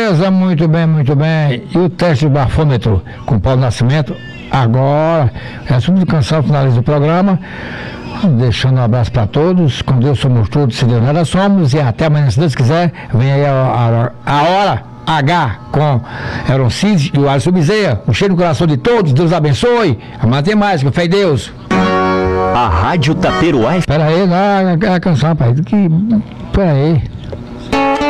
beleza, muito bem, muito bem. E o teste do bafômetro com Paulo Nascimento, agora, resumo de canção, finaliza o programa. Deixando um abraço para todos, com Deus somos todos, se Deus nada somos, e até amanhã, se Deus quiser. Vem aí a hora H com Aaron Cid e o Alisson Bezerra. Um cheiro no coração de todos, Deus abençoe. Amanhã tem mais, com fé em Deus. A Rádio Taperoá. Espera aí, a canção, pai. Espera aí.